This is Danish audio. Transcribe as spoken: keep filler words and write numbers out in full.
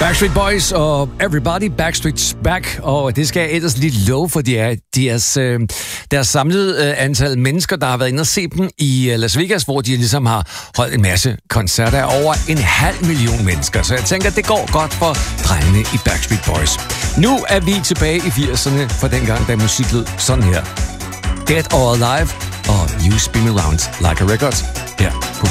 Backstreet Boys og Everybody, Backstreet's Back, og det skal jeg ellers lige love for, de er deres, øh, deres samlede øh, antal mennesker, der har været inde og se dem i øh, Las Vegas, hvor de ligesom har holdt en masse koncerter af over en halv million mennesker. Så jeg tænker, det går godt for drengene i Backstreet Boys. Nu er vi tilbage i firserne, for dengang, da musik lød sådan her. Dead or Alive og You Spin Me Round Like a Record her på